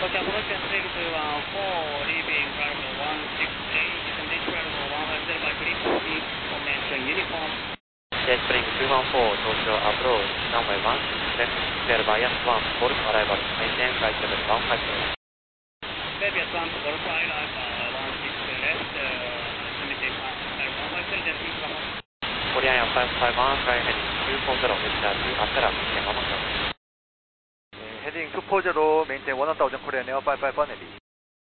Hotel Broadcast 314, leaving runway 168, descending runway 110 by green, information uniform. Jet Spring 214, Tokyo approach, runway 16 left, clear via Swan, Golf arrival, maintain flight level 150. Clear Swan, Golf arrival 16 left, limiting flight 150, jet speed 1. Korean Air 551, fly heading 240, discharge after maintain 110. Heading 240, maintain 1000 Korean Air 551 heavy.